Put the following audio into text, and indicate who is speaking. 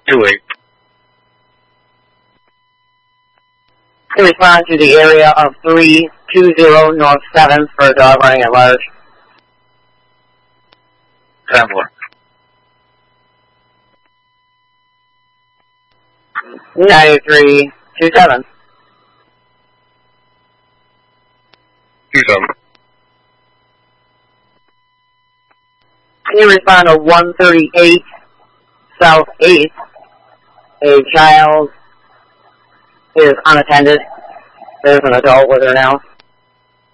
Speaker 1: 2-8.
Speaker 2: To respond to the area of 320 North 7th for a dog running at large.
Speaker 1: 10-4.
Speaker 2: 9327.
Speaker 1: 2-7.
Speaker 2: Can you respond to 138 South 8th? A child is unattended. There's an adult with her now.